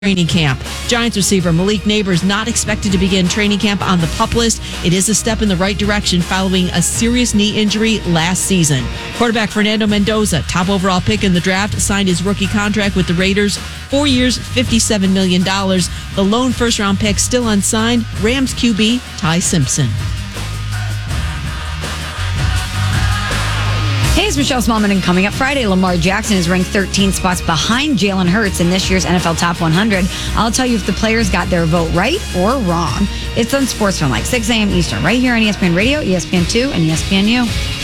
training camp. Giants receiver Malik Neighbors not expected to begin training camp on the PUP list. It is a step in the right direction following a serious knee injury last season. Quarterback Fernando Mendoza, top overall pick in the draft, signed his rookie contract with the Raiders. 4 years, $57 million. The lone first-round pick still unsigned, Rams QB Ty Simpson. Hey, it's Michelle Smallman, and coming up Friday, Lamar Jackson is ranked 13 spots behind Jalen Hurts in this year's NFL Top 100. I'll tell you if the players got their vote right or wrong. It's on Sports from like 6 a.m. Eastern, right here on ESPN Radio, ESPN2, and ESPNU.